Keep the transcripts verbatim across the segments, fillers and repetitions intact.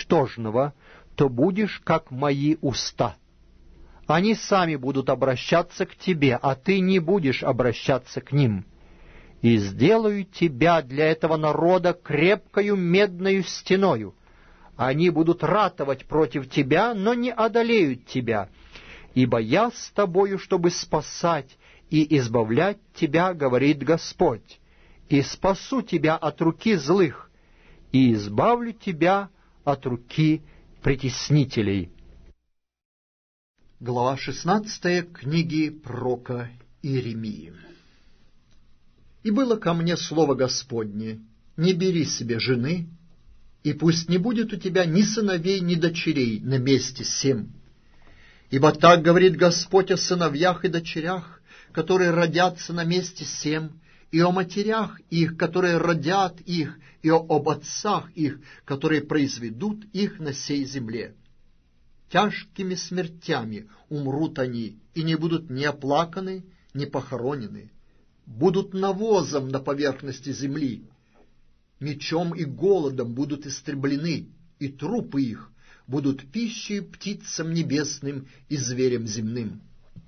ничтожного, то будешь, как мои уста. Они сами будут обращаться к тебе, а ты не будешь обращаться к ним. И сделаю тебя для этого народа крепкою медною стеною. Они будут ратовать против тебя, но не одолеют тебя, ибо я с тобою, чтобы спасать и избавлять тебя, говорит Господь, и спасу тебя от руки злых, и избавлю тебя от руки притеснителей». Глава шестнадцатая книги пророка Иеремии. «И было ко мне слово Господне: не бери себе жены, и пусть не будет у тебя ни сыновей, ни дочерей на месте сем. Ибо так говорит Господь о сыновьях и дочерях, которые родятся на месте сем, и о матерях их, которые родят их, и об отцах их, которые произведут их на сей земле. Тяжкими смертями умрут они, и не будут ни оплаканы, ни похоронены. Будут навозом на поверхности земли, мечом и голодом будут истреблены, и трупы их будут пищей птицам небесным и зверям земным.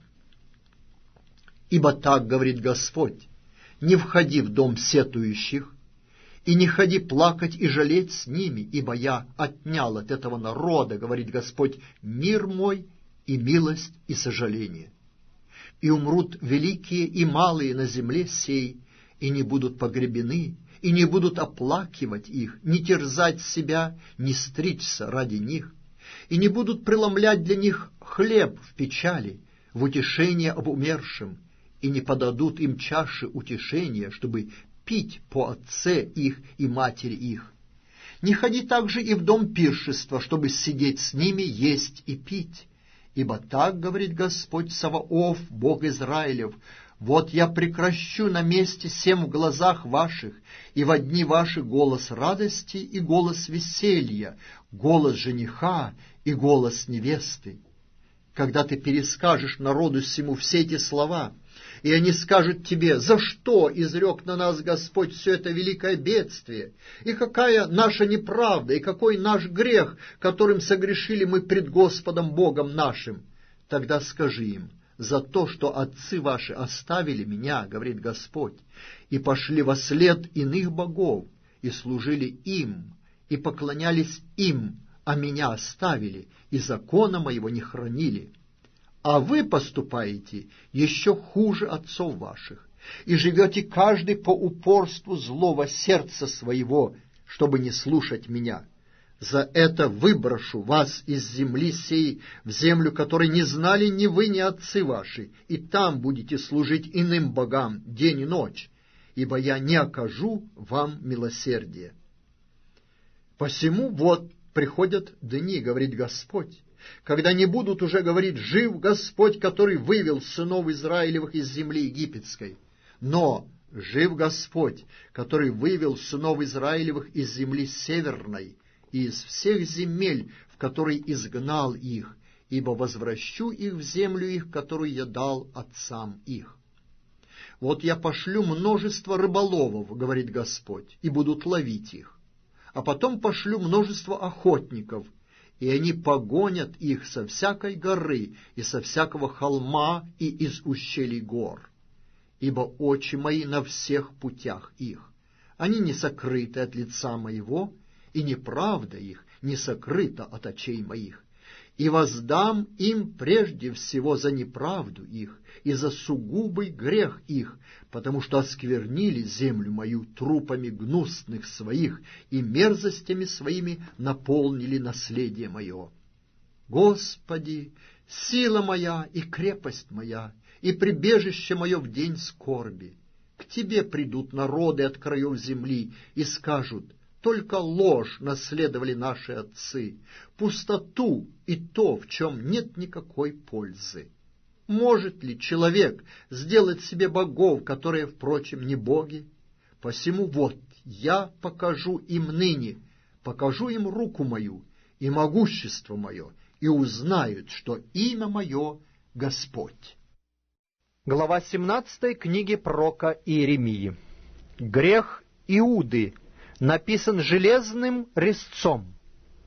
Ибо так говорит Господь: не входи в дом сетующих, и не ходи плакать и жалеть с ними, ибо я отнял от этого народа, говорит Господь, мир мой и милость и сожаление. И умрут великие и малые на земле сей, и не будут погребены, и не будут оплакивать их, не терзать себя, не стричься ради них, и не будут преломлять для них хлеб в печали, в утешение об умершем, и не подадут им чаши утешения, чтобы пить по отце их и матери их. Не ходи также и в дом пиршества, чтобы сидеть с ними, есть и пить. Ибо так говорит Господь Саваоф, Бог Израилев: вот я прекращу на месте сем в глазах ваших, и во дни ваши голос радости и голос веселья, голос жениха и голос невесты. Когда ты перескажешь народу сему все эти слова, и они скажут тебе: за что изрек на нас Господь все это великое бедствие, и какая наша неправда, и какой наш грех, которым согрешили мы пред Господом Богом нашим, тогда скажи им: за то, что отцы ваши оставили меня, говорит Господь, и пошли во след иных богов, и служили им, и поклонялись им, а меня оставили, и закона моего не хранили. А вы поступаете еще хуже отцов ваших, и живете каждый по упорству злого сердца своего, чтобы не слушать меня. За это выброшу вас из земли сей в землю, которой не знали ни вы, ни отцы ваши, и там будете служить иным богам день и ночь, ибо я не окажу вам милосердия. Посему вот приходят дни, говорит Господь, когда не будут уже говорить: жив Господь, который вывел сынов Израилевых из земли египетской, но жив Господь, который вывел сынов Израилевых из земли северной и из всех земель, в которые изгнал их, ибо возвращу их в землю их, которую я дал отцам их. Вот я пошлю множество рыболовов, говорит Господь, и будут ловить их, а потом пошлю множество охотников, и они погонят их со всякой горы и со всякого холма и из ущелий гор. Ибо очи мои на всех путях их, они не сокрыты от лица моего, и неправда их не сокрыта от очей моих. И воздам им прежде всего за неправду их и за сугубый грех их, потому что осквернили землю мою трупами гнусных своих и мерзостями своими наполнили наследие мое. Господи, сила моя и крепость моя, и прибежище мое в день скорби. К Тебе придут народы от краев земли и скажут: только ложь наследовали наши отцы, пустоту и то, в чем нет никакой пользы. Может ли человек сделать себе богов, которые, впрочем, не боги? Посему вот я покажу им ныне, покажу им руку мою и могущество мое, и узнают, что имя мое — Господь». Глава семнадцатая книги пророка Иеремии. Грех Иуды написан железным резцом,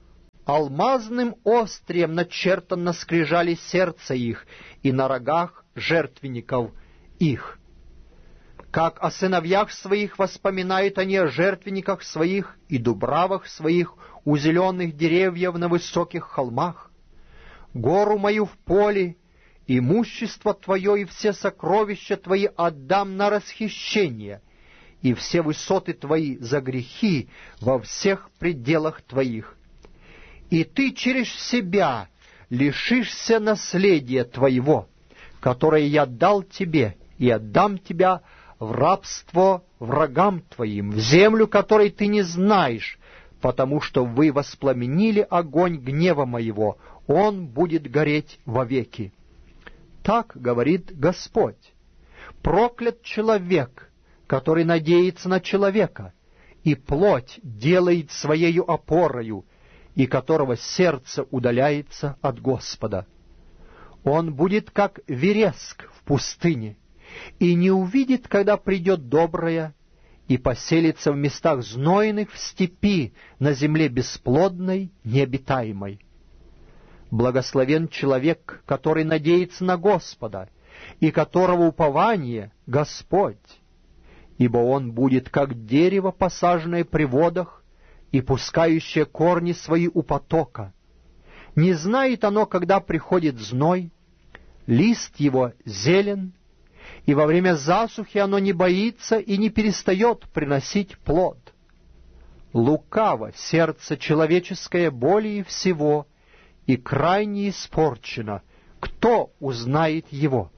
алмазным острием начертано скрижали сердца их, и на рогах жертвенников их. Как о сыновьях своих воспоминают они о жертвенниках своих и дубравах своих у зеленых деревьев на высоких холмах. Гору мою в поле, имущество Твое и все сокровища Твои отдам на расхищение, и все высоты Твои за грехи во всех пределах Твоих. И Ты через себя лишишься наследия Твоего, которое я дал Тебе, и отдам Тебя в рабство врагам Твоим, в землю, которой Ты не знаешь, потому что вы воспламенили огонь гнева моего, он будет гореть вовеки. Так говорит Господь. Проклят человек, который надеется на человека, и плоть делает своею опорою, и которого сердце удаляется от Господа. Он будет как вереск в пустыне, и не увидит, когда придет доброе, и поселится в местах знойных в степи, на земле бесплодной, необитаемой. Благословен человек, который надеется на Господа, и которого упование — Господь, ибо он будет как дерево, посаженное при водах, и пускающее корни свои у потока. Не знает оно, когда приходит зной, лист его зелен, и во время засухи оно не боится и не перестает приносить плод. Лукаво сердце человеческое более всего, и крайне испорчено. Кто узнает его?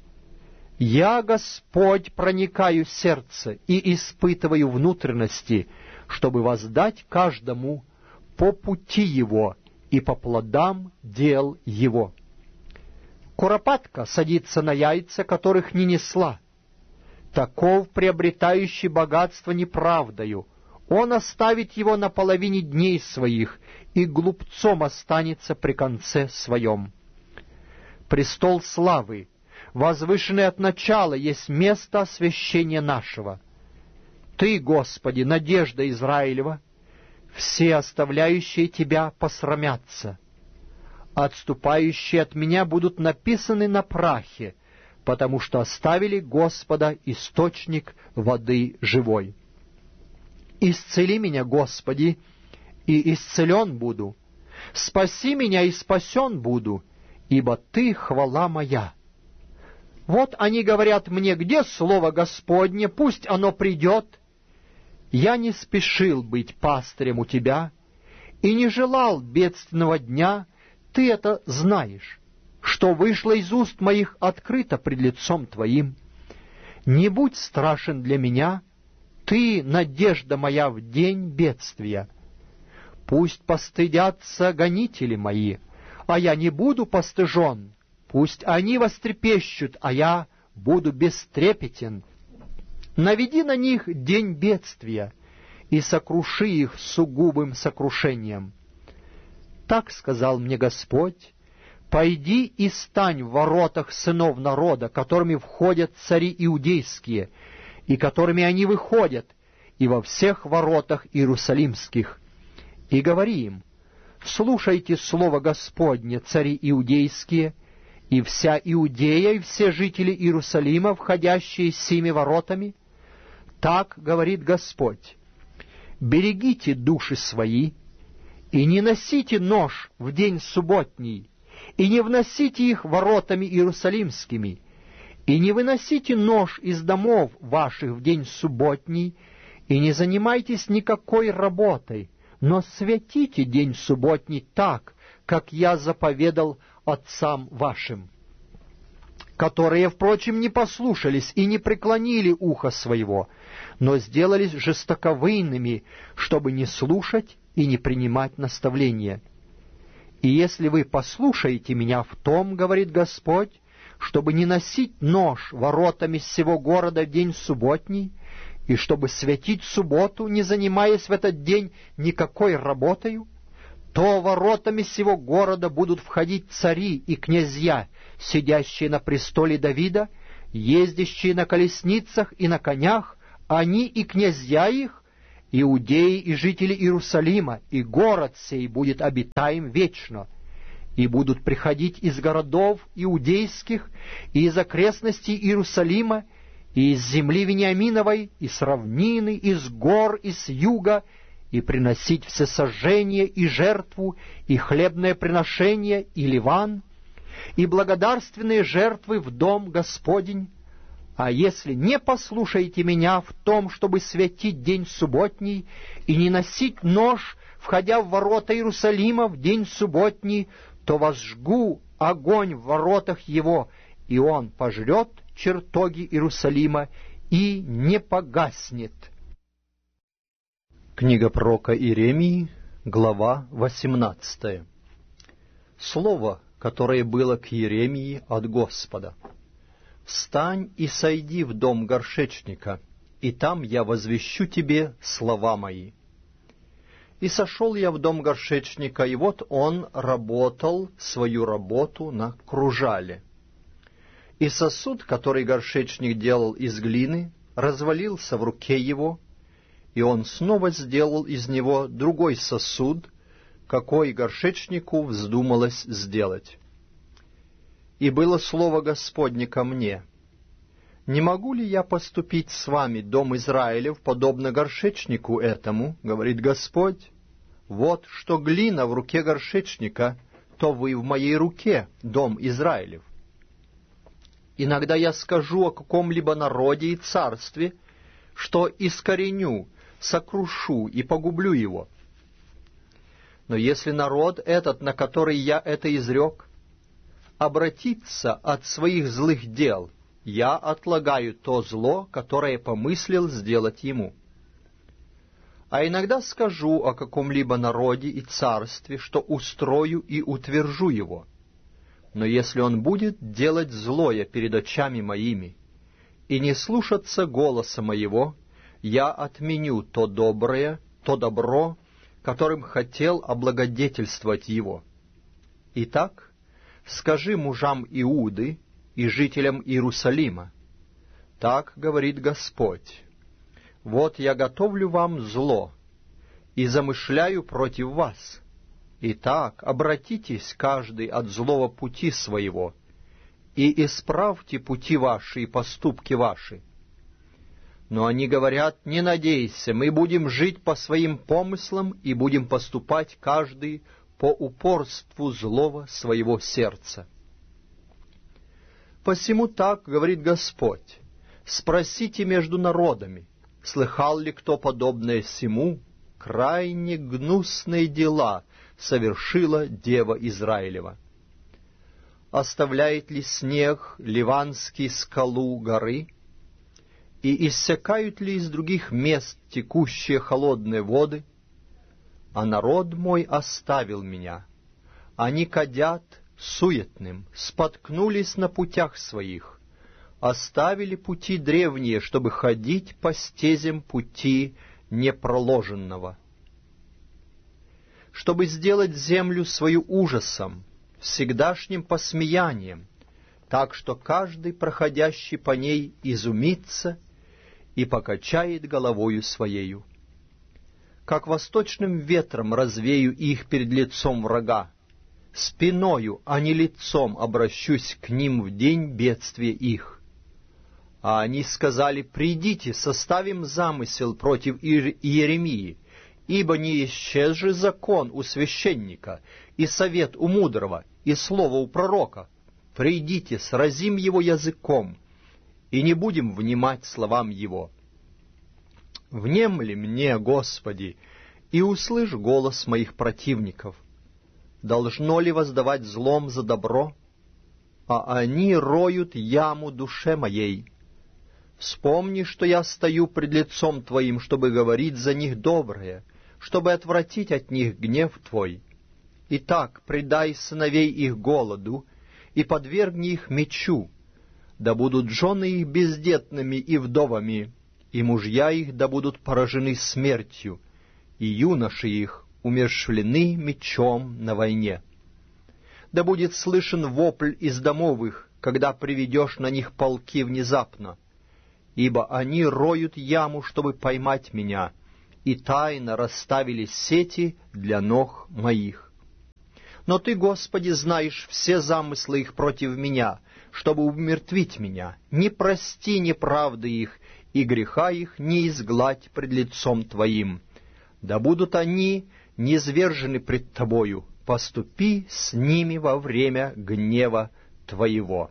Я, Господь, проникаю в сердце и испытываю внутренности, чтобы воздать каждому по пути его и по плодам дел его. Куропатка садится на яйца, которых не несла. Таков приобретающий богатство неправдою. Он оставит его на половине дней своих, и глупцом останется при конце своем. Престол славы, возвышенный от начала, есть место освящения нашего. Ты, Господи, надежда Израилева, все оставляющие Тебя посрамятся. Отступающие от меня будут написаны на прахе, потому что оставили Господа, источник воды живой. Исцели меня, Господи, и исцелен буду. Спаси меня, и спасен буду, ибо Ты хвала моя. Вот они говорят мне: где слово Господне, пусть оно придет. Я не спешил быть пастырем у Тебя и не желал бедственного дня. Ты это знаешь, что вышло из уст моих открыто пред лицом Твоим. Не будь страшен для меня, Ты — надежда моя в день бедствия. Пусть постыдятся гонители мои, а я не буду постыжен. Пусть они вострепещут, а я буду бестрепетен. Наведи на них день бедствия и сокруши их сугубым сокрушением. Так сказал мне Господь: пойди и стань в воротах сынов народа, которыми входят цари иудейские, и которыми они выходят, и во всех воротах иерусалимских, и говори им: слушайте слово Господне, цари иудейские, и вся Иудея, и все жители Иерусалима, входящие сими воротами. Так говорит Господь: берегите души свои, и не носите нож в день субботний, и не вносите их воротами иерусалимскими, и не выносите нож из домов ваших в день субботний, и не занимайтесь никакой работой, но святите день субботний так, как я заповедал отцам вашим, которые, впрочем, не послушались и не преклонили ухо своего, но сделались жестоковыйными, чтобы не слушать и не принимать наставления. И если вы послушаете меня в том, говорит Господь, чтобы не носить нож воротами сего города в день субботний, и чтобы святить субботу, не занимаясь в этот день никакой работою, то воротами сего города будут входить цари и князья, сидящие на престоле Давида, ездящие на колесницах и на конях, они и князья их, иудеи и жители Иерусалима, и город сей будет обитаем вечно. И будут приходить из городов иудейских, и из окрестностей Иерусалима, и из земли Вениаминовой, и с равнины, и с гор, и с юга, и приносить всесожжение и жертву, и хлебное приношение, и ливан, и благодарственные жертвы в дом Господень. А если не послушаете меня в том, чтобы святить день субботний, и не носить нож, входя в ворота Иерусалима в день субботний, то возжгу огонь в воротах его, и он пожрет чертоги Иерусалима и не погаснет». Книга пророка Иеремии, глава восемнадцатая. Слово, которое было к Иеремии от Господа. «Встань и сойди в дом горшечника, и там я возвещу тебе слова мои». И сошел я в дом горшечника, и вот он работал свою работу на кружале. И сосуд, который горшечник делал из глины, развалился в руке его, и он снова сделал из него другой сосуд, какой горшечнику вздумалось сделать. И было слово Господне ко мне: «Не могу ли я поступить с вами, дом Израилев, подобно горшечнику этому, — говорит Господь? Вот что глина в руке горшечника, то вы в моей руке, дом Израилев. Иногда я скажу о каком-либо народе и царстве, что искореню, сокрушу и погублю его. Но если народ этот, на который я это изрек, обратится от своих злых дел, я отлагаю то зло, которое помыслил сделать ему. А иногда скажу о каком-либо народе и царстве, что устрою и утвержу его. Но если он будет делать злое перед очами моими и не слушаться голоса моего, я отменю то доброе, то добро, которым хотел облагодетельствовать его. Итак, скажи мужам Иуды и жителям Иерусалима: так говорит Господь: вот я готовлю вам зло и замышляю против вас. Итак, обратитесь каждый от злого пути своего и исправьте пути ваши и поступки ваши. Но они говорят: не надейся, мы будем жить по своим помыслам и будем поступать каждый по упорству злого своего сердца. Посему так говорит Господь: спросите между народами, слыхал ли кто подобное сему? Крайне гнусные дела совершила дева Израилева. Оставляет ли снег ливанский скалу горы? И иссякают ли из других мест текущие холодные воды? А народ мой оставил меня. Они кадят суетным, споткнулись на путях своих, оставили пути древние, чтобы ходить по стезям пути непроложенного. Чтобы сделать землю свою ужасом, всегдашним посмеянием, так что каждый, проходящий по ней, изумится и покачает головою своею. Как восточным ветром развею их перед лицом врага, спиною, а не лицом обращусь к ним в день бедствия их. А они сказали: придите, составим замысел против Иеремии, ибо не исчез же закон у священника, и совет у мудрого, и слово у пророка. Придите, сразим его языком, и не будем внимать словам его. Внемли мне, Господи, и услышь голос моих противников. Должно ли воздавать злом за добро? А они роют яму душе моей. Вспомни, что я стою пред лицом Твоим, чтобы говорить за них доброе, чтобы отвратить от них гнев Твой. Итак, предай сыновей их голоду и подвергни их мечу, да будут жены их бездетными и вдовами, и мужья их да будут поражены смертью, и юноши их умерщвлены мечом на войне. Да будет слышен вопль из домовых, когда приведешь на них полки внезапно, ибо они роют яму, чтобы поймать меня, и тайно расставили сети для ног моих. Но Ты, Господи, знаешь все замыслы их против меня, чтобы умертвить меня. Не прости неправды их, и греха их не изгладь пред лицом Твоим. Да будут они низвержены пред Тобою, поступи с ними во время гнева Твоего».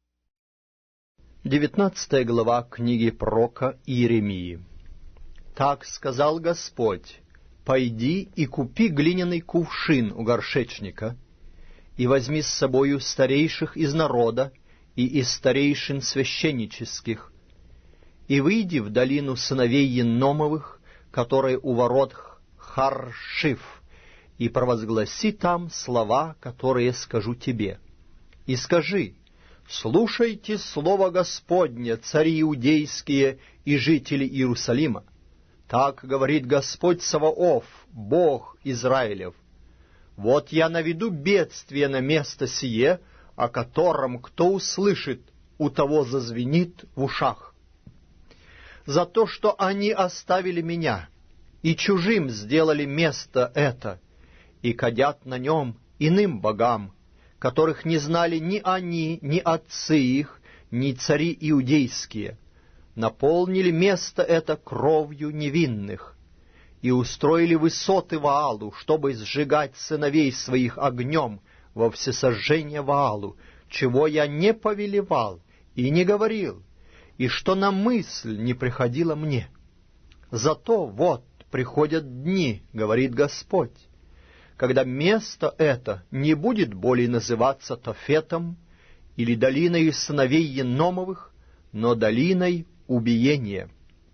Девятнадцатая глава книги пророка Иеремии. «Так сказал Господь: пойди и купи глиняный кувшин у горшечника, и возьми с собою старейших из народа и из старейшин священнических, и выйди в долину сыновей Еномовых, которая у ворот Харшиф, и провозгласи там слова, которые скажу тебе. И скажи: слушайте слово Господне, цари иудейские и жители Иерусалима. Так говорит Господь Саваоф, Бог Израилев: вот я наведу бедствие на место сие, о котором кто услышит, у того зазвенит в ушах. За то, что они оставили меня, и чужим сделали место это, и кадят на нем иным богам, которых не знали ни они, ни отцы их, ни цари иудейские, наполнили место это кровью невинных, и устроили высоты Ваалу, чтобы сжигать сыновей своих огнем во всесожжение Ваалу, чего я не повелевал и не говорил, и что на мысль не приходило мне. Зато вот приходят дни, говорит Господь, когда место это не будет более называться Тофетом или долиной сыновей Еномовых, но долиной убиения.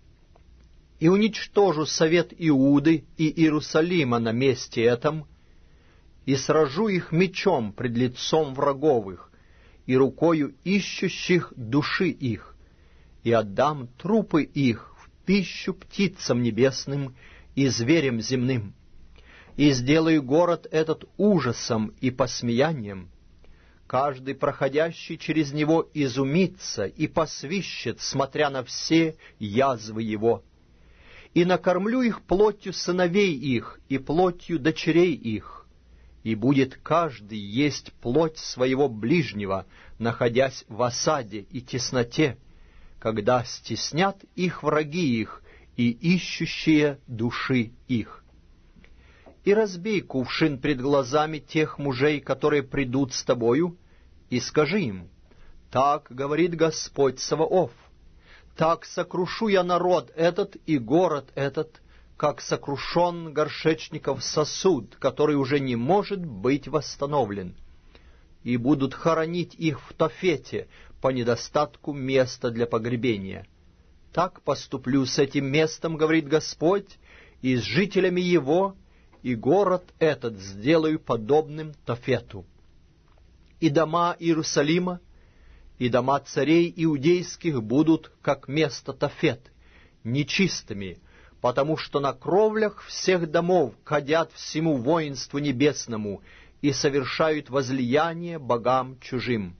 И уничтожу совет Иуды и Иерусалима на месте этом, и сражу их мечом пред лицом враговых и рукою ищущих души их, и отдам трупы их в пищу птицам небесным и зверям земным, и сделаю город этот ужасом и посмеянием. Каждый, проходящий через него, изумится и посвищет, смотря на все язвы его. И накормлю их плотью сыновей их и плотью дочерей их, и будет каждый есть плоть своего ближнего, находясь в осаде и тесноте, когда стеснят их враги их и ищущие души их. И разбей кувшин пред глазами тех мужей, которые придут с тобою, и скажи им: так говорит Господь Саваоф, так сокрушу я народ этот и город этот, как сокрушен горшечников сосуд, который уже не может быть восстановлен, и будут хоронить их в Тофете по недостатку места для погребения. Так поступлю с этим местом, говорит Господь, и с жителями его, и город этот сделаю подобным Тофету. И дома Иерусалима, и дома царей иудейских будут, как место Тофет, нечистыми, потому что на кровлях всех домов кадят всему воинству небесному и совершают возлияние богам чужим.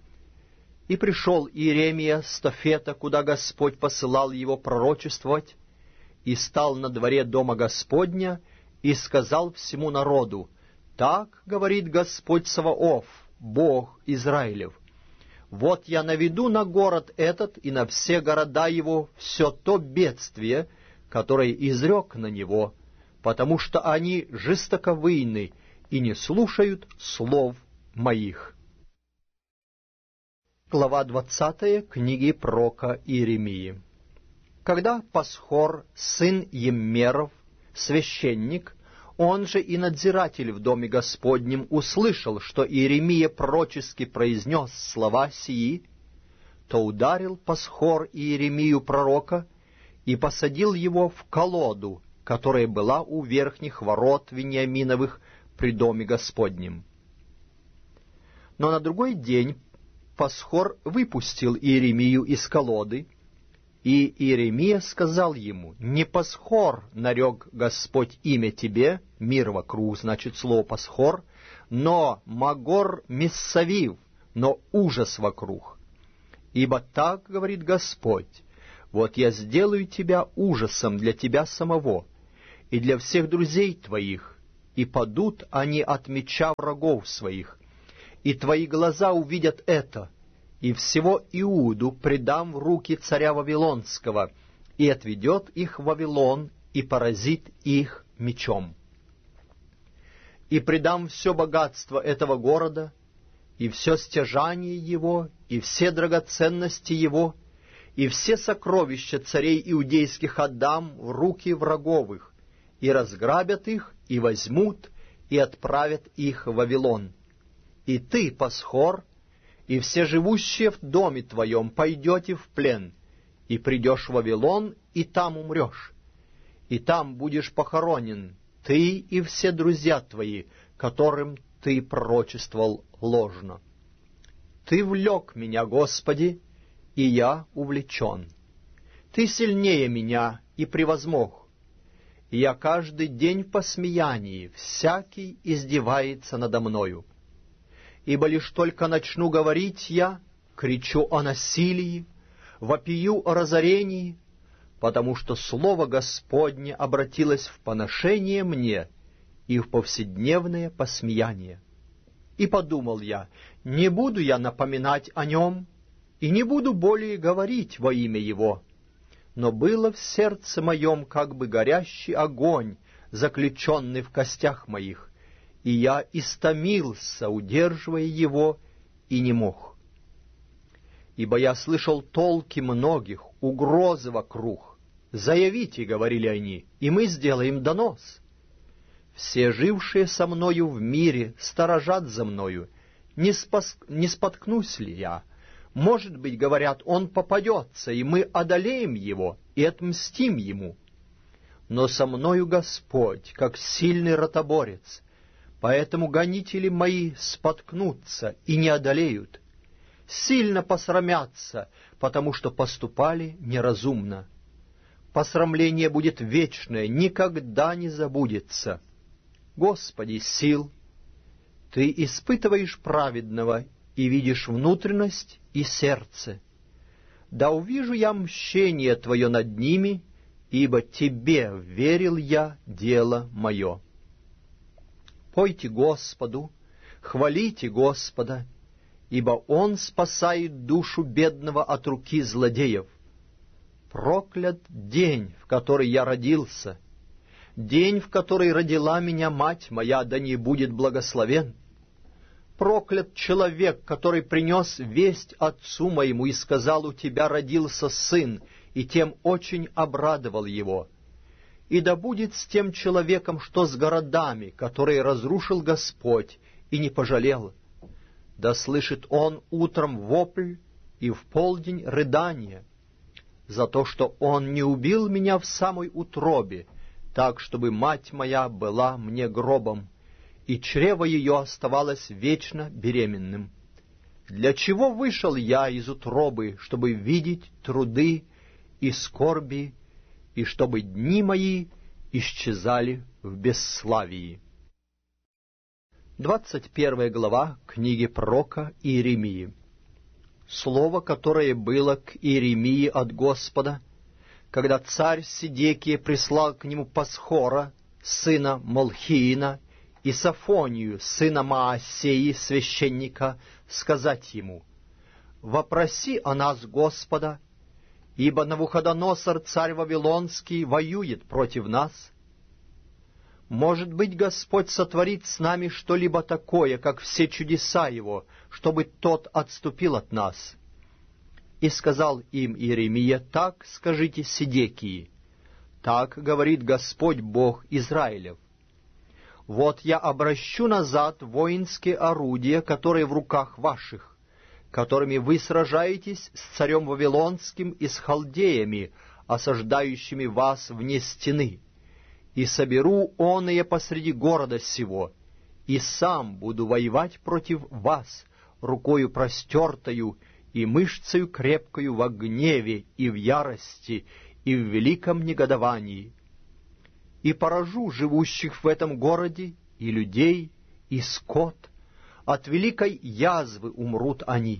И пришел Иеремия с Тофета, куда Господь посылал его пророчествовать, и стал на дворе дома Господня, и сказал всему народу: так говорит Господь Саваоф, Бог Израилев: вот я наведу на город этот и на все города его все то бедствие, которое изрек на него, потому что они жестоковыйны и не слушают слов моих». Глава двадцатая книги пророка Иеремии. Когда Пасхор, сын Еммеров, священник, он же и надзиратель в доме Господнем, услышал, что Иеремия пророчески произнес слова сии, то ударил Пасхор Иеремию пророка и посадил его в колоду, которая была у верхних ворот Вениаминовых при доме Господнем. Но на другой день Пасхор выпустил Иеремию из колоды, и Иеремия сказал ему: «Не Пасхор нарек Господь имя тебе, мир вокруг, значит слово Пасхор, но Магор Мессавив, но ужас вокруг. Ибо так говорит Господь: вот я сделаю тебя ужасом для тебя самого, и для всех друзей твоих, и падут они от меча врагов своих. И твои глаза увидят это, и всего Иуду предам в руки царя Вавилонского, и отведет их в Вавилон, и поразит их мечом. И предам все богатство этого города, и все стяжание его, и все драгоценности его, и все сокровища царей иудейских отдам в руки враговых, и разграбят их, и возьмут, и отправят их в Вавилон. И ты, Пасхор, и все живущие в доме твоем пойдете в плен, и придешь в Вавилон, и там умрешь, и там будешь похоронен, ты и все друзья твои, которым ты пророчествовал ложно. Ты влек меня, Господи, и я увлечен. Ты сильнее меня и превозмог. И я каждый день в посмеянии, всякий издевается надо мною. Ибо лишь только начну говорить я, кричу о насилии, вопию о разорении, потому что слово Господне обратилось в поношение мне и в повседневное посмеяние. И подумал я, не буду я напоминать о нем, и не буду более говорить во имя его. Но было в сердце моем как бы горящий огонь, заключенный в костях моих, и я истомился, удерживая его, и не мог. Ибо я слышал толки многих, угрозы вокруг. «Заявите, — говорили они, — и мы сделаем донос. Все жившие со мною в мире сторожат за мною, не, спас... не споткнусь ли я? Может быть, говорят, он попадется, и мы одолеем его и отмстим ему. Но со мною Господь, как сильный ротоборец, поэтому гонители мои споткнутся и не одолеют, сильно посрамятся, потому что поступали неразумно. Посрамление будет вечное, никогда не забудется. Господи сил, Ты испытываешь праведного и видишь внутренность и сердце. Да увижу я мщение Твое над ними, ибо Тебе верил я дело мое. Пойте Господу, хвалите Господа, ибо Он спасает душу бедного от руки злодеев. Проклят день, в который я родился, день, в который родила меня мать моя, да не будет благословен. Проклят человек, который принес весть отцу моему и сказал: у тебя родился сын, и тем очень обрадовал его. И да будет с тем человеком, что с городами, которые разрушил Господь и не пожалел. Да слышит он утром вопль и в полдень рыдание, за то, что он не убил меня в самой утробе, так, чтобы мать моя была мне гробом, и чрево ее оставалось вечно беременным. Для чего вышел я из утробы, чтобы видеть труды и скорби, и чтобы дни мои исчезали в бесславии? Двадцать первая глава книги пророка Иеремии. Слово, которое было к Иеремии от Господа, когда царь Седекия прислал к нему Пасхора, сына Малхиина, и Сафонию, сына Маасеи, священника, сказать ему: «Вопроси о нас Господа, ибо Навуходоносор, царь Вавилонский, воюет против нас. Может быть, Господь сотворит с нами что-либо такое, как все чудеса Его, чтобы Тот отступил от нас». И сказал им Иеремия: «Так скажите Седекии, так говорит Господь Бог Израилев: вот я обращу назад воинские орудия, которые в руках ваших, которыми вы сражаетесь с царем Вавилонским и с халдеями, осаждающими вас вне стены, и соберу оные посреди города сего, и сам буду воевать против вас рукою простертою и мышцею крепкою во гневе и в ярости и в великом негодовании. И поражу живущих в этом городе и людей, и скот, от великой язвы умрут они.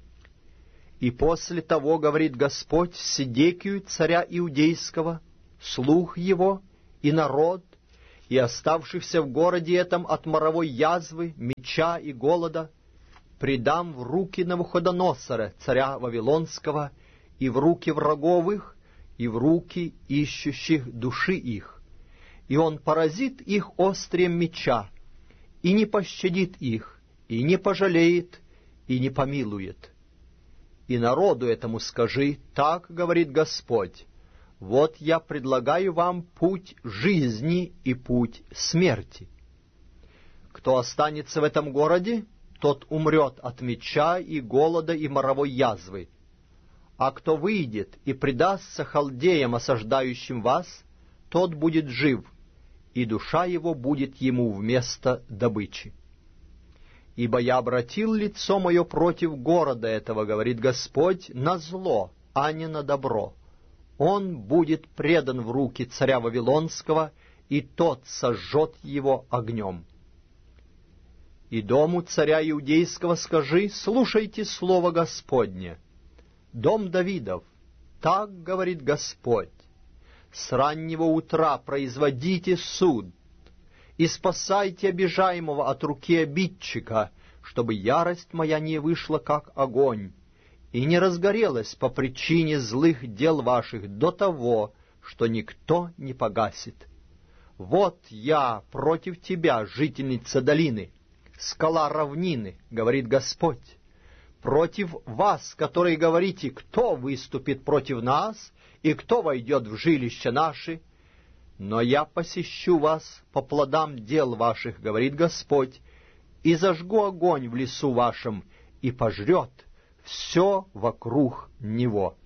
И после того, говорит Господь, Седекию, царя Иудейского, слух его и народ, и оставшихся в городе этом от моровой язвы, меча и голода, предам в руки Навуходоносора, царя Вавилонского, и в руки врагов их, и в руки ищущих души их. И он поразит их острием меча, и не пощадит их, и не пожалеет, и не помилует. И народу этому скажи: так говорит Господь, вот я предлагаю вам путь жизни и путь смерти. Кто останется в этом городе, тот умрет от меча и голода и моровой язвы. А кто выйдет и предастся халдеям, осаждающим вас, тот будет жив, и душа его будет ему вместо добычи. Ибо я обратил лицо мое против города этого, говорит Господь, на зло, а не на добро. Он будет предан в руки царя Вавилонского, и тот сожжет его огнем. И дому царя Иудейского скажи: слушайте слово Господне. Дом Давидов, так говорит Господь: с раннего утра производите суд, и спасайте обижаемого от руки обидчика, чтобы ярость моя не вышла, как огонь, и не разгорелась по причине злых дел ваших до того, что никто не погасит. Вот я против тебя, жительница долины, скала равнины, говорит Господь, против вас, которые говорите: кто выступит против нас, и кто войдет в жилище наши? Но я посещу вас по плодам дел ваших, говорит Господь, и зажгу огонь в лесу вашем, и пожрет все вокруг него.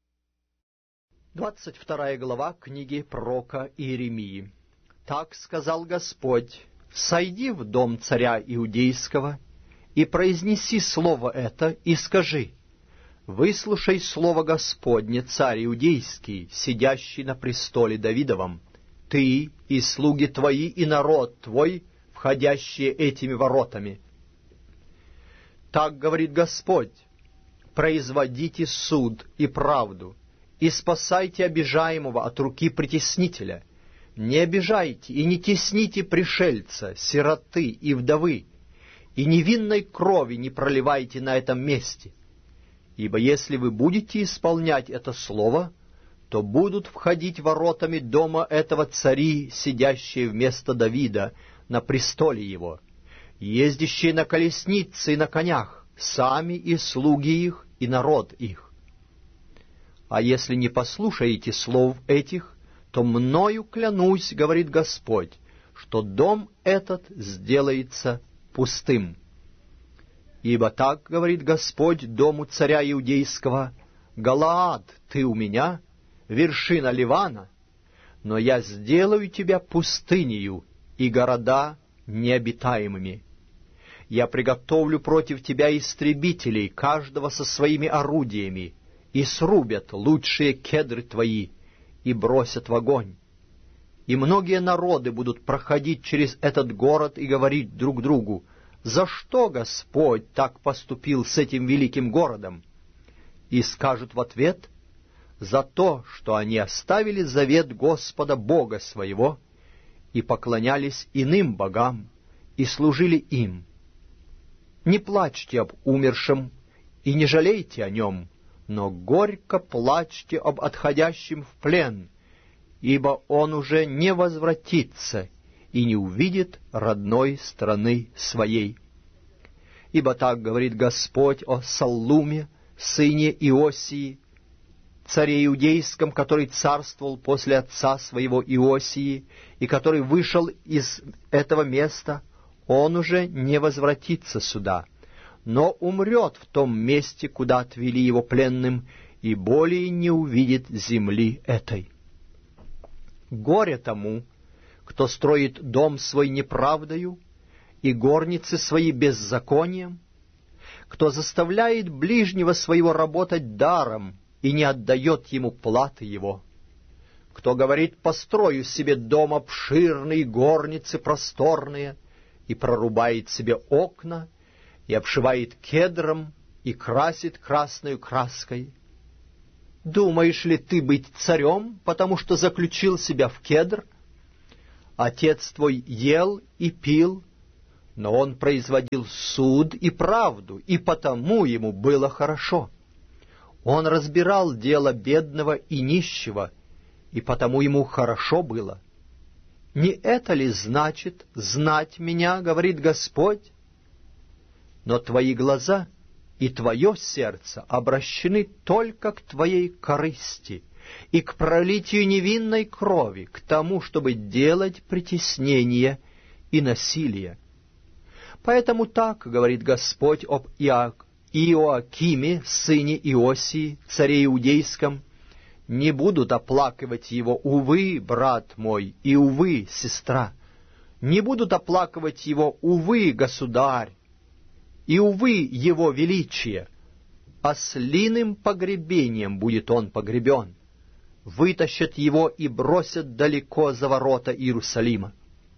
Двадцать вторая глава книги пророка Иеремии. Так сказал Господь: сойди в дом царя Иудейского и произнеси слово это, и скажи: выслушай слово Господне, царь Иудейский, сидящий на престоле Давидовом, ты и слуги твои, и народ твой, входящие этими воротами. Так говорит Господь: производите суд и правду, и спасайте обижаемого от руки притеснителя. Не обижайте и не тесните пришельца, сироты и вдовы, и невинной крови не проливайте на этом месте. Ибо если вы будете исполнять это слово, то будут входить воротами дома этого цари, сидящие вместо Давида на престоле его, ездящие на колеснице и на конях, сами и слуги их, и народ их. А если не послушаете слов этих, то мною клянусь, говорит Господь, что дом этот сделается пустым. Ибо так говорит Господь дому царя Иудейского: Галаад, ты у меня, вершина Ливана, но я сделаю тебя пустынею и города необитаемыми. Я приготовлю против тебя истребителей, каждого со своими орудиями, и срубят лучшие кедры твои, и бросят в огонь. И многие народы будут проходить через этот город и говорить друг другу: за что Господь так поступил с этим великим городом? И скажут в ответ: за то, что они оставили завет Господа Бога своего, и поклонялись иным богам, и служили им. Не плачьте об умершем, и не жалейте о нем, но горько плачьте об отходящем в плен, ибо он уже не возвратится и не увидит родной страны своей. Ибо так говорит Господь о Саллуме, сыне Иосии, царе иудейском, который царствовал после отца своего Иосии, и который вышел из этого места: он уже не возвратится сюда, но умрет в том месте, куда отвели его пленным, и более не увидит земли этой. Горе тому, кто строит дом свой неправдою и горницы свои беззаконием, кто заставляет ближнего своего работать даром и не отдает ему платы его, кто говорит: построю себе дом обширный, горницы просторные, и прорубает себе окна, и обшивает кедром, и красит красною краской. Думаешь ли ты быть царем, потому что заключил себя в кедр? Отец твой ел и пил, но он производил суд и правду, и потому ему было хорошо. Он разбирал дело бедного и нищего, и потому ему хорошо было. Не это ли значит знать меня, говорит Господь? Но твои глаза и твое сердце обращены только к твоей корысти и к пролитию невинной крови, к тому, чтобы делать притеснение и насилие. Поэтому так говорит Господь об Иак, Иоакиме, сыне Иосии, царе Иудейском: не будут оплакивать его, увы, брат мой, и увы, сестра, не будут оплакивать его, увы, государь, и увы, его величие, ослиным погребением будет он погребен, вытащат его и бросят далеко за ворота Иерусалима.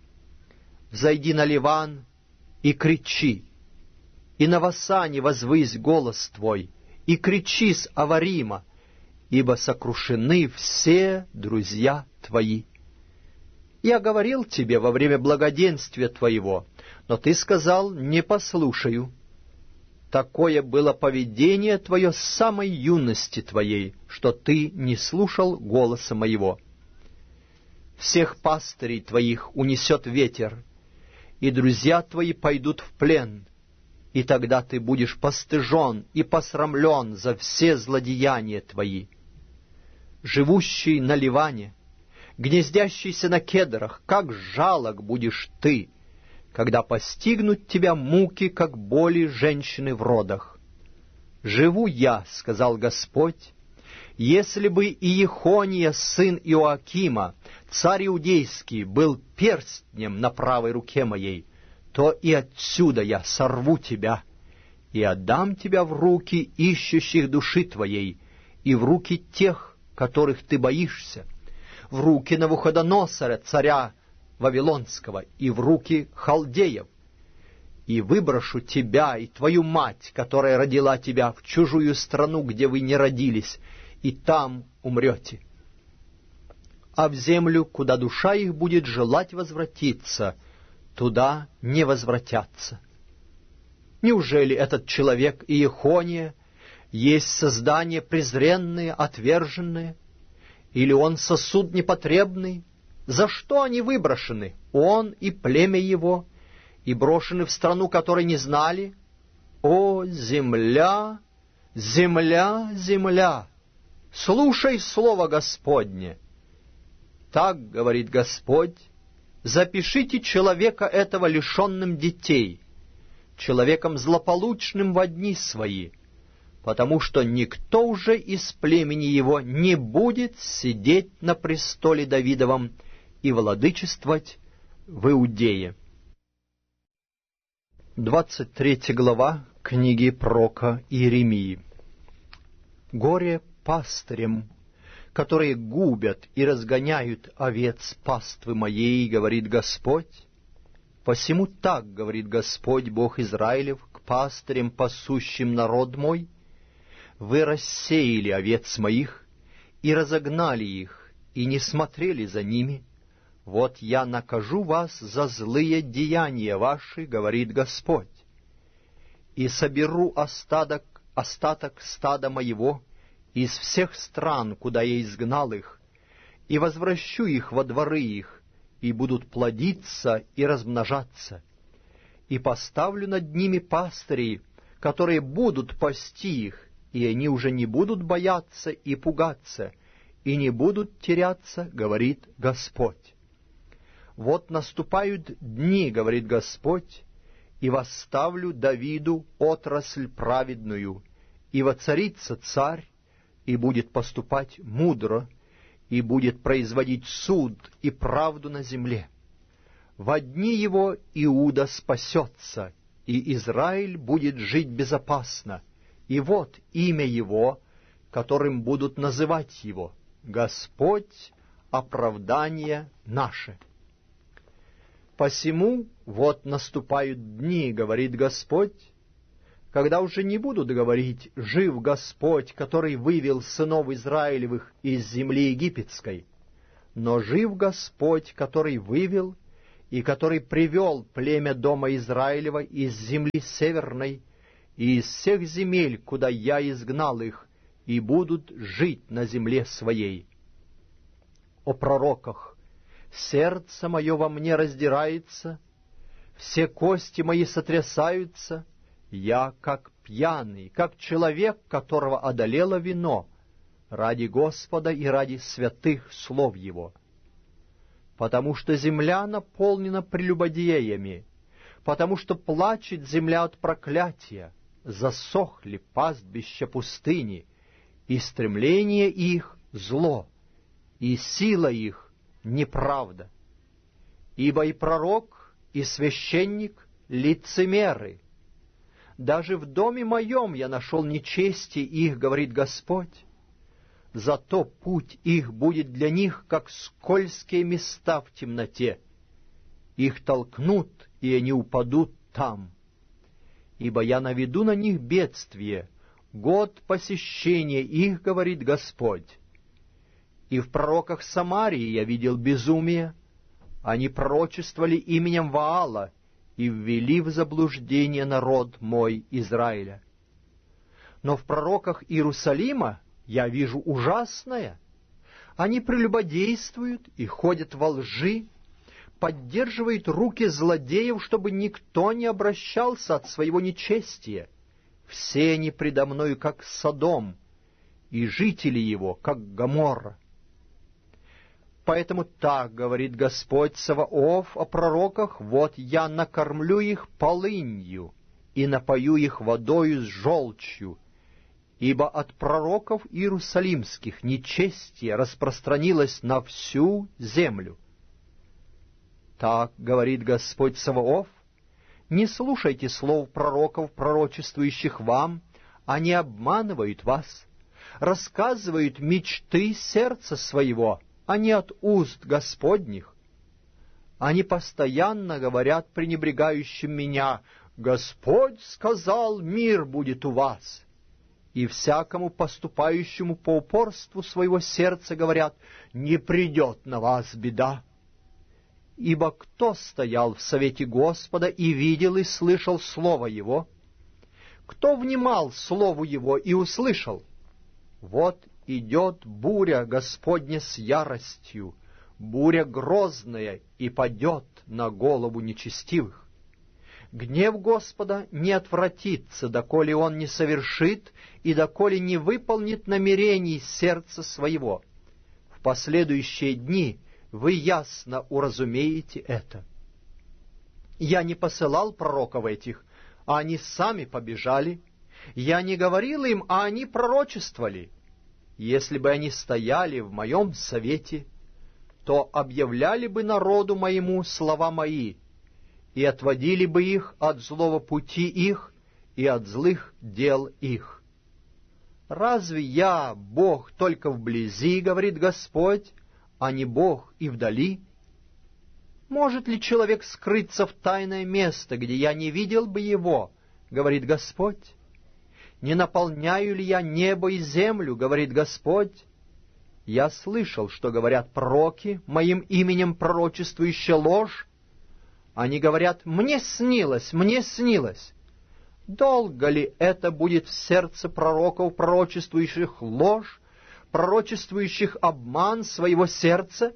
Взойди на Ливан и кричи, и на Васане возвысь голос твой, и кричи с Аварима, ибо сокрушены все друзья твои. Я говорил тебе во время благоденствия твоего, но ты сказал: не послушаю. Такое было поведение твое с самой юности твоей, что ты не слушал голоса моего. Всех пастырей твоих унесет ветер, и друзья твои пойдут в плен, и тогда ты будешь постыжен и посрамлен за все злодеяния твои. Живущий на Ливане, гнездящийся на кедрах, как жалок будешь ты, когда постигнут тебя муки, как боли женщины в родах. «Живу я, — сказал Господь, — если бы Иехония, сын Иоакима, царь Иудейский, был перстнем на правой руке моей, то и отсюда я сорву тебя и отдам тебя в руки ищущих души твоей и в руки тех, которых ты боишься, в руки Навуходоносора, царя Вавилонского, и в руки халдеев, и выброшу тебя и твою мать, которая родила тебя, в чужую страну, где вы не родились, и там умрете. А в землю, куда душа их будет желать возвратиться, туда не возвратятся. Неужели этот человек Иехония есть создание презренное, отверженное? Или он сосуд непотребный? За что они выброшены, он и племя его, и брошены в страну, которой не знали? О, земля, земля, земля! Слушай слово Господне! Так говорит Господь: запишите человека этого лишенным детей, человеком злополучным во дни свои, потому что никто уже из племени его не будет сидеть на престоле Давидовом и владычествовать в Иудее. Двадцать третья глава книги пророка Иеремии. Горе пастырям, которые губят и разгоняют овец паствы моей, говорит Господь. Посему так говорит Господь, Бог Израилев, к пастырям, пасущим народ мой: вы рассеяли овец моих и разогнали их, и не смотрели за ними. Вот я накажу вас за злые деяния ваши, говорит Господь, и соберу остаток, остаток стада моего из всех стран, куда я изгнал их, и возвращу их во дворы их, и будут плодиться и размножаться. И поставлю над ними пастырей, которые будут пасти их, и они уже не будут бояться и пугаться, и не будут теряться, говорит Господь. Вот наступают дни, говорит Господь, и восставлю Давиду отрасль праведную, и воцарится царь, и будет поступать мудро, и будет производить суд и правду на земле. Во дни его Иуда спасется, и Израиль будет жить безопасно, и вот имя его, которым будут называть его: Господь — оправдание наше. Посему вот наступают дни, говорит Господь, когда уже не будут говорить: жив Господь, который вывел сынов Израилевых из земли египетской, Но жив Господь, который вывел и который привел племя дома Израилева из земли северной и из всех земель, куда я изгнал их, и будут жить на земле своей. О пророках! Сердце мое во мне раздирается, все кости мои сотрясаются, я как пьяный, как человек, которого одолело вино, ради Господа и ради святых слов Его. Потому что земля наполнена прелюбодеями, потому что плачет земля от проклятия, засохли пастбища пустыни, и стремление их — зло, и сила их — неправда. Ибо и пророк, и священник — лицемеры. Даже в доме моем я нашел нечестие их, говорит Господь. Зато путь их будет для них, как скользкие места в темноте. Их толкнут, и они упадут там. Ибо я наведу на них бедствие, год посещения их, говорит Господь. И в пророках Самарии я видел безумие. Они пророчествовали именем Ваала и ввели в заблуждение народ мой Израиля. Но в пророках Иерусалима я вижу ужасное. Они прелюбодействуют и ходят во лжи, поддерживают руки злодеев, чтобы никто не обращался от своего нечестия. Все они предо мною, как Содом, и жители его, как Гоморра. Поэтому так говорит Господь Саваоф о пророках: вот я накормлю их полынью и напою их водою с желчью, ибо от пророков иерусалимских нечестие распространилось на всю землю. Так говорит Господь Саваоф: не слушайте слов пророков, пророчествующих вам, они обманывают вас, рассказывают мечты сердца своего, а не от уст Господних. Они постоянно говорят пренебрегающим меня: Господь сказал, мир будет у вас. И всякому поступающему по упорству своего сердца говорят: не придет на вас беда. Ибо кто стоял в совете Господа и видел и слышал слово Его? Кто внимал слову Его и услышал? Вот идет буря Господня с яростью, буря грозная, и падет на голову нечестивых. Гнев Господа не отвратится, доколе Он не совершит и доколе не выполнит намерений сердца своего. В последующие дни вы ясно уразумеете это. Я не посылал пророков этих, а они сами побежали. Я не говорил им, а они пророчествовали. Если бы они стояли в моем совете, то объявляли бы народу моему слова мои, и отводили бы их от злого пути их и от злых дел их. Разве я Бог только вблизи, говорит Господь, а не Бог и вдали? Может ли человек скрыться в тайное место, где я не видел бы его, говорит Господь? Не наполняю ли я небо и землю, говорит Господь? Я слышал, что говорят пророки, моим именем пророчествующие ложь. Они говорят: мне снилось, мне снилось. Долго ли это будет в сердце пророков, пророчествующих ложь, пророчествующих обман своего сердца?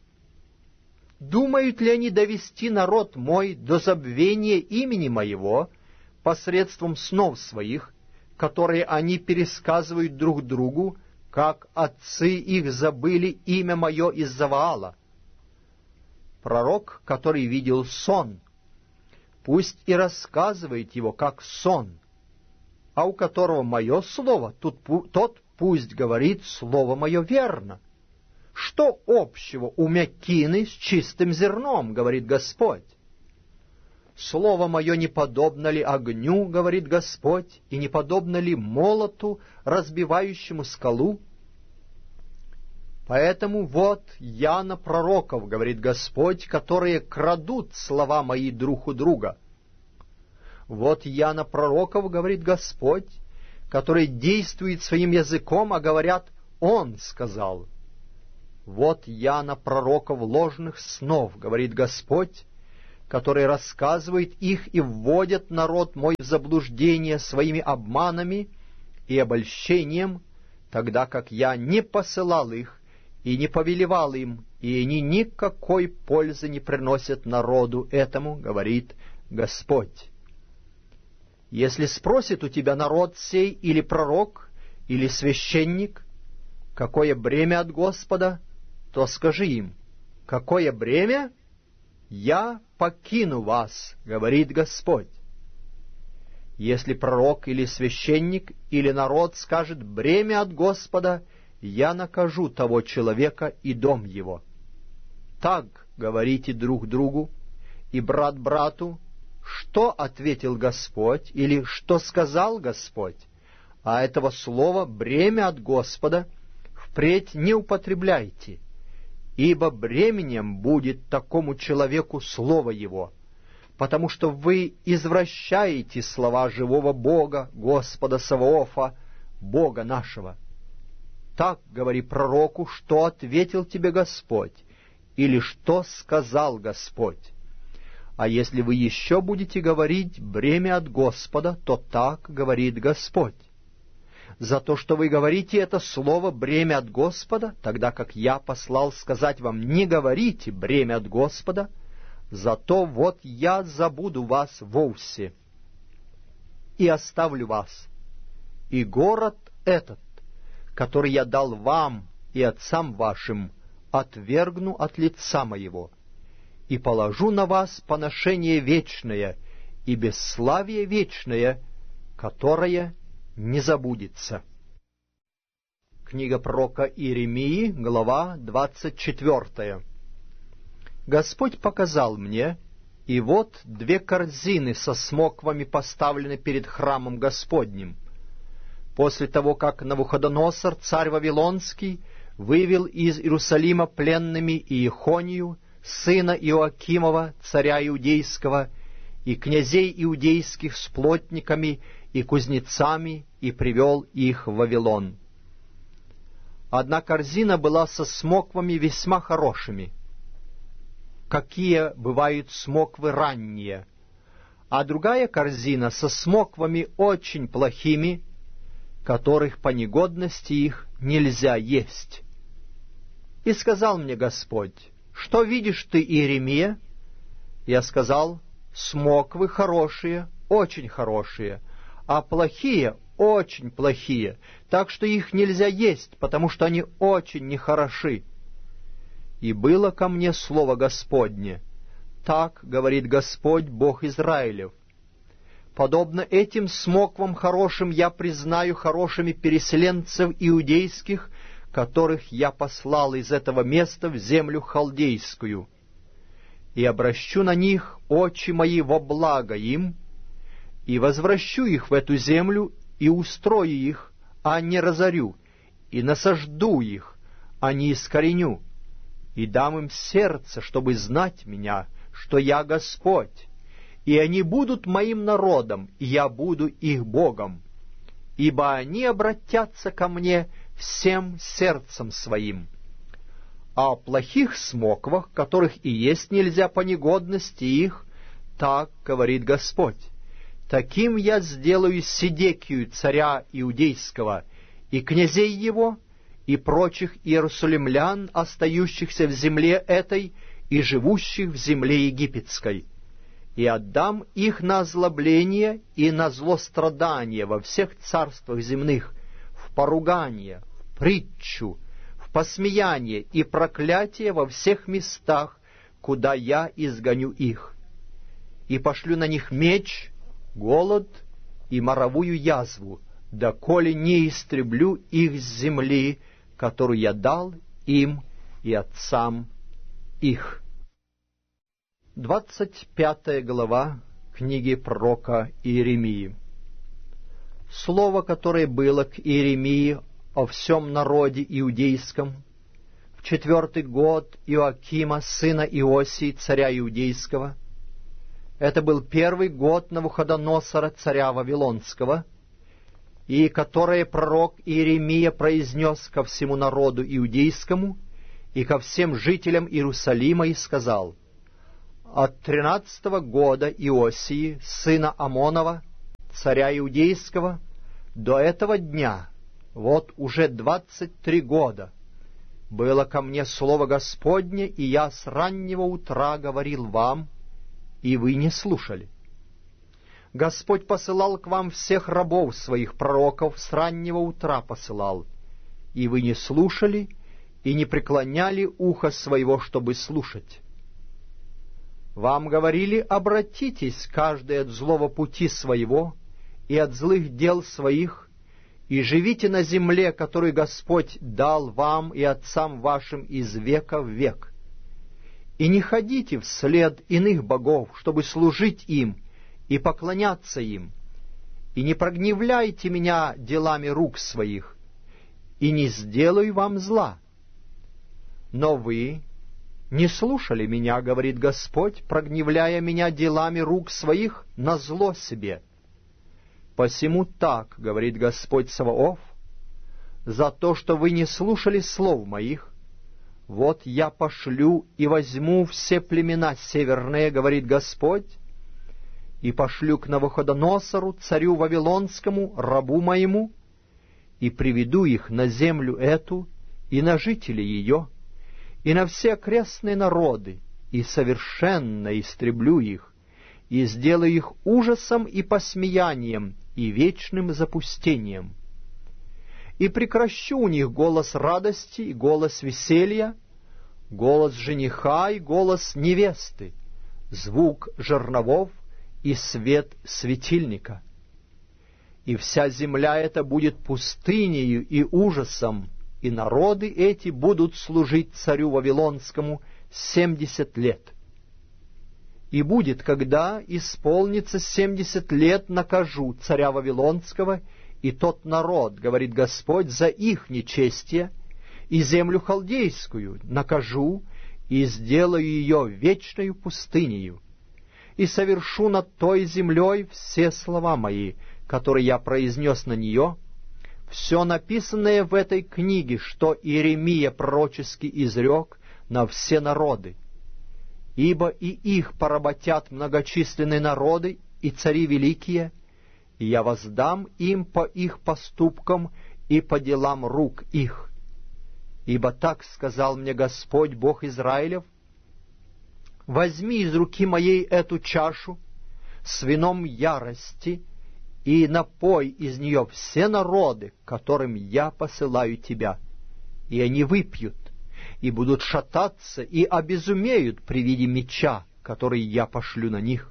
Думают ли они довести народ мой до забвения имени моего посредством снов своих, которые они пересказывают друг другу, как отцы их забыли имя мое из-за Ваала? Пророк, который видел сон, пусть и рассказывает его как сон, а у которого мое слово, тот, тот пусть говорит слово мое верно. Что общего у мякины с чистым зерном, говорит Господь? Слово мое не подобно ли огню, говорит Господь, и не подобно ли молоту, разбивающему скалу? Поэтому вот я на пророков, говорит Господь, которые крадут слова мои друг у друга. Вот я на пророков, говорит Господь, которые действуют своим языком, а говорят: Он сказал. Вот я на пророков ложных снов, говорит Господь, который рассказывает их и вводит народ мой в заблуждение своими обманами и обольщением, тогда как я не посылал их и не повелевал им, и они никакой пользы не приносят народу этому, говорит Господь. Если спросит у тебя народ сей, или пророк, или священник, какое бремя от Господа, то скажи им, какое бремя? Я покину вас, говорит Господь. Если пророк или священник или народ скажет бремя от Господа, я накажу того человека и дом его. Так говорите друг другу и брат брату, что ответил Господь или что сказал Господь, а этого слова бремя от Господа впредь не употребляйте, ибо бременем будет такому человеку слово его, потому что вы извращаете слова живого Бога, Господа Саваофа, Бога нашего. Так говори пророку, что ответил тебе Господь, или что сказал Господь. А если вы еще будете говорить бремя от Господа, то так говорит Господь. За то, что вы говорите это слово бремя от Господа, тогда как я послал сказать вам, не говорите бремя от Господа, зато вот я забуду вас вовсе и оставлю вас, и город этот, который я дал вам и отцам вашим, отвергну от лица моего, и положу на вас поношение вечное и бесславие вечное, которое не забудется. Книга пророка Иеремии, глава двадцать четвертая. Господь показал мне, и вот две корзины со смоквами поставлены перед храмом Господним. После того, как Навуходоносор, царь Вавилонский, вывел из Иерусалима пленными Иехонию, сына Иоакимова, царя Иудейского, и князей иудейских с плотниками и кузнецами, и привел их в Вавилон. Одна корзина была со смоквами весьма хорошими, какие бывают смоквы ранние, а другая корзина со смоквами очень плохими, которых по негодности их нельзя есть. И сказал мне Господь: что видишь ты, Иеремия? Я сказал: смоквы хорошие, очень хорошие, а плохие, очень плохие, так что их нельзя есть, потому что они очень нехороши. И было ко мне слово Господне: так говорит Господь, Бог Израилев: подобно этим смоквам хорошим я признаю хорошими переселенцев иудейских, которых я послал из этого места в землю халдейскую, и обращу на них очи мои во благо им, и возвращу их в эту землю, и устрою их, а не разорю, и насажду их, а не искореню, и дам им сердце, чтобы знать меня, что я Господь, и они будут моим народом, и я буду их Богом, ибо они обратятся ко мне всем сердцем своим. А о плохих смоквах, которых и есть нельзя по негодности их, так говорит Господь: таким я сделаю Седекию, царя Иудейского, и князей его, и прочих иерусалимлян, остающихся в земле этой и живущих в земле египетской, и отдам их на озлобление и на злострадание во всех царствах земных, в поругание, в притчу, в посмеяние и проклятие во всех местах, куда я изгоню их. И пошлю на них меч, голод и моровую язву, доколе не истреблю их с земли, которую я дал им и отцам их. Двадцать пятая глава книги пророка Иеремии. Слово, которое было к Иеремии о всем народе иудейском в четвертый год Иоакима, сына Иосии, царя Иудейского. Это был первый год Навуходоносора, царя Вавилонского, и которое пророк Иеремия произнес ко всему народу иудейскому и ко всем жителям Иерусалима и сказал: от тринадцатого года Иосии, сына Амонова, царя Иудейского, до этого дня, вот уже двадцать три года, было ко мне слово Господне, и я с раннего утра говорил вам, и вы не слушали. Господь посылал к вам всех рабов своих пророков, с раннего утра посылал, и вы не слушали и не преклоняли ухо своего, чтобы слушать. Вам говорили: обратитесь каждый от злого пути своего и от злых дел своих, и живите на земле, которую Господь дал вам и отцам вашим из века в век. И не ходите вслед иных богов, чтобы служить им и поклоняться им, и не прогневляйте меня делами рук своих, и не сделаю вам зла. Но вы не слушали меня, говорит Господь, прогневляя меня делами рук своих на зло себе. Посему так, говорит Господь Саваоф, за то, что вы не слушали слов моих, вот я пошлю и возьму все племена северные, говорит Господь, и пошлю к Навуходоносору, царю Вавилонскому, рабу моему, и приведу их на землю эту и на жителей ее, и на все окрестные народы, и совершенно истреблю их, и сделаю их ужасом и посмеянием, и вечным запустением. И прекращу у них голос радости и голос веселья, голос жениха и голос невесты, звук жерновов и свет светильника. И вся земля эта будет пустынею и ужасом, и народы эти будут служить царю Вавилонскому семьдесят лет. И будет, когда исполнится семьдесят лет, накажу царя Вавилонского и тот народ, говорит Господь, за их нечестие, и землю халдейскую накажу, и сделаю ее вечною пустынею, и совершу над той землей все слова мои, которые я произнес на нее, все написанное в этой книге, что Иеремия пророчески изрек на все народы. Ибо и их поработят многочисленные народы и цари великие, и я воздам им по их поступкам и по делам рук их. Ибо так сказал мне Господь, Бог Израилев: возьми из руки моей эту чашу с вином ярости и напой из нее все народы, которым я посылаю тебя, и они выпьют, и будут шататься, и обезумеют при виде меча, который я пошлю на них.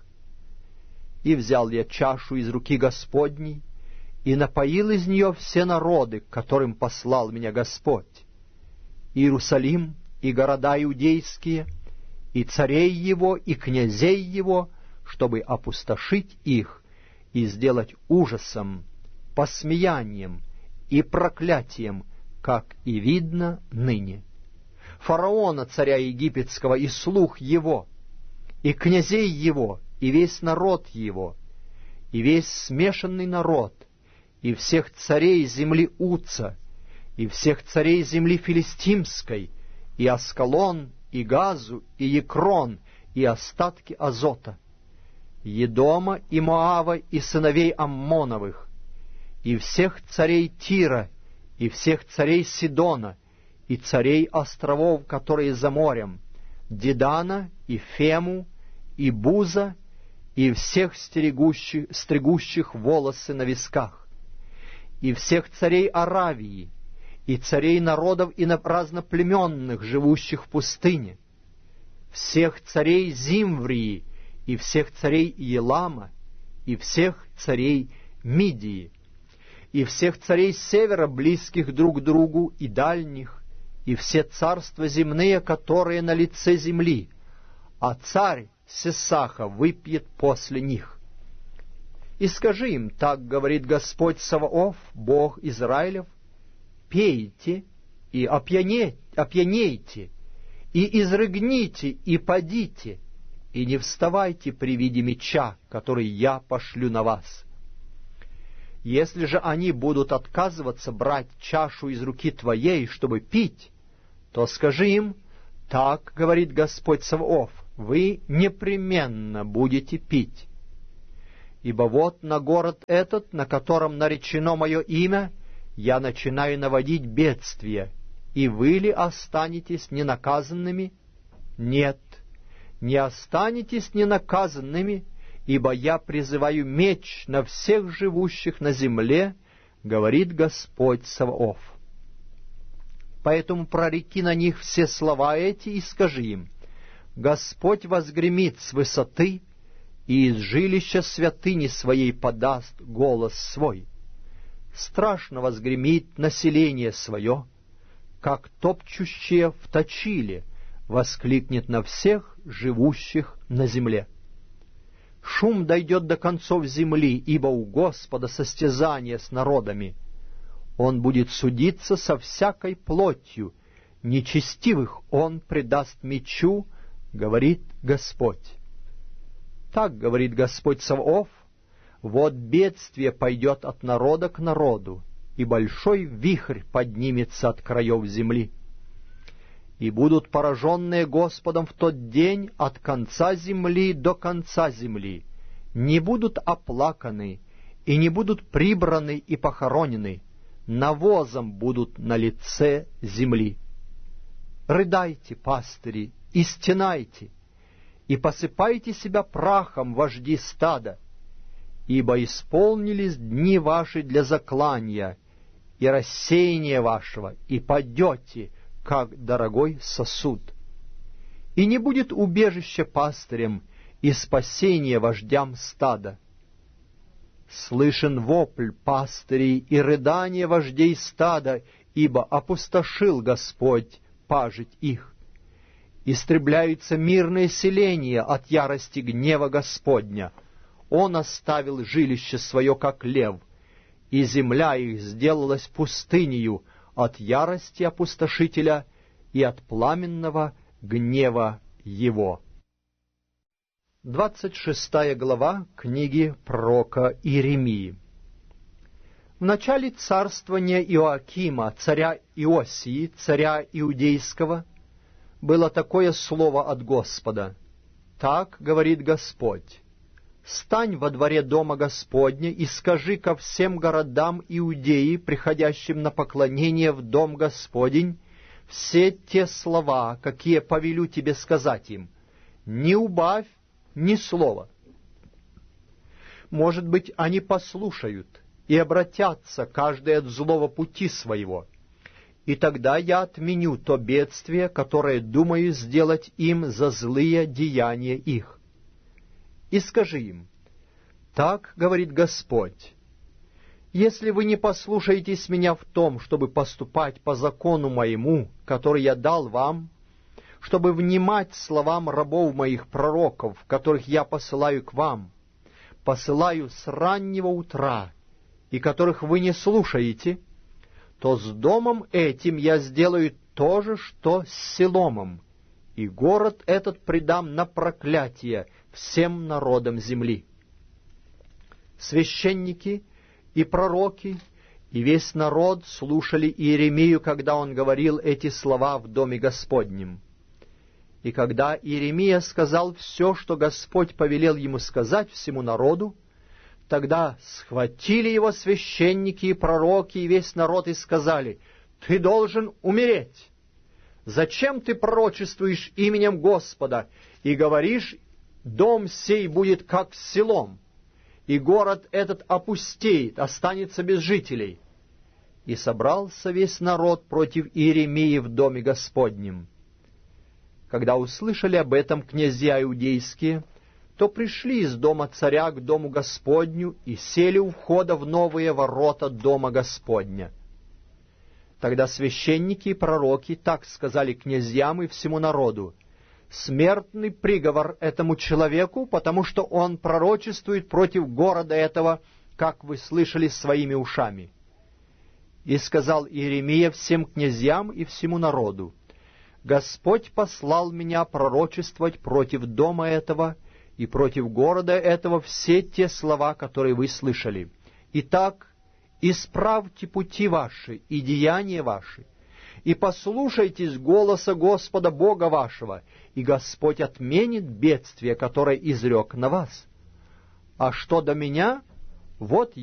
И взял я чашу из руки Господней, и напоил из нее все народы, которым послал меня Господь, Иерусалим и города иудейские, и царей его, и князей его, чтобы опустошить их и сделать ужасом, посмеянием и проклятием, как и видно ныне. Фараона, царя египетского, и слух его, и князей его, и весь народ его, и весь смешанный народ, и всех царей земли Уца, и всех царей земли Филистимской, и Аскалон, и Газу, и Екрон, и остатки Азота, Едома и Моава, и сыновей Аммоновых, и всех царей Тира, и всех царей Сидона, и царей островов, которые за морем, Дедана, и Фему, и Буза, и всех стерегущих, стригущих волосы на висках, и всех царей Аравии, и царей народов и разноплеменных, живущих в пустыне, всех царей Зимврии, и всех царей Елама, и всех царей Мидии, и всех царей севера, близких друг к другу, и дальних, и все царства земные, которые на лице земли, а царь Сесаха выпьет после них. И скажи им: так говорит Господь Саваоф, Бог Израилев: пейте и опьяне, опьянейте, и изрыгните, и падите, и не вставайте при виде меча, который я пошлю на вас. Если же они будут отказываться брать чашу из руки твоей, чтобы пить, то скажи им: так говорит Господь Саваоф, вы непременно будете пить. Ибо вот на город этот, на котором наречено мое имя, я начинаю наводить бедствие, и вы ли останетесь ненаказанными? Нет, не останетесь ненаказанными, ибо я призываю меч на всех живущих на земле, говорит Господь Саваоф. Поэтому прореки на них все слова эти и скажи им: Господь возгремит с высоты, и из жилища святыни своей подаст голос свой. Страшно возгремит население свое, как топчущее в точиле воскликнет на всех живущих на земле. Шум дойдет до концов земли, ибо у Господа состязание с народами. Он будет судиться со всякой плотью, нечестивых Он предаст мечу, говорит Господь. Так говорит Господь Саваоф: вот бедствие пойдет от народа к народу, и большой вихрь поднимется от краев земли. И будут пораженные Господом в тот день от конца земли до конца земли, не будут оплаканы, и не будут прибраны и похоронены, навозом будут на лице земли. Рыдайте, пастыри, и стенайте, и посыпайте себя прахом, вожди стада, ибо исполнились дни ваши для заклания и рассеяния вашего, и падете, как дорогой сосуд. И не будет убежища пастырям и спасения вождям стада. Слышен вопль пастырей и рыдание вождей стада, ибо опустошил Господь пажить их. Истребляются мирные селения от ярости гнева Господня. Он оставил жилище свое, как лев, и земля их сделалась пустынею от ярости опустошителя и от пламенного гнева его. Двадцать шестая глава книги пророка Иеремии. В начале царствования Иоакима, царя Иосии, царя Иудейского, было такое слово от Господа: «Так говорит Господь: стань во дворе дома Господня и скажи ко всем городам Иудеи, приходящим на поклонение в дом Господень, все те слова, какие повелю тебе сказать им. Не убавь ни слова. Может быть, они послушают и обратятся каждый от злого пути своего, и тогда я отменю то бедствие, которое думаю сделать им за злые деяния их. И скажи им: так говорит Господь: если вы не послушаетесь меня в том, чтобы поступать по закону моему, который я дал вам, чтобы внимать словам рабов моих пророков, которых я посылаю к вам, посылаю с раннего утра, и которых вы не слушаете, то с домом этим я сделаю то же, что с Силомом, и город этот предам на проклятие всем народам земли. Священники и пророки и весь народ слушали Иеремию, когда он говорил эти слова в доме Господнем. И когда Иеремия сказал все, что Господь повелел ему сказать всему народу, тогда схватили его священники и пророки и весь народ и сказали: «Ты должен умереть! Зачем ты пророчествуешь именем Господа и говоришь: дом сей будет как селом, и город этот опустеет, останется без жителей?» И собрался весь народ против Иеремии в доме Господнем. Когда услышали об этом князья иудейские, то пришли из дома царя к дому Господню и сели у входа в новые ворота дома Господня. Тогда священники и пророки так сказали князьям и всему народу: смертный приговор этому человеку, потому что он пророчествует против города этого, как вы слышали своими ушами. И сказал Иеремия всем князьям и всему народу: Господь послал меня пророчествовать против дома этого и против города этого все те слова, которые вы слышали. Итак, исправьте пути ваши и деяния ваши, и послушайтесь голоса Господа Бога вашего, и Господь отменит бедствие, которое изрек на вас. А что до меня, вот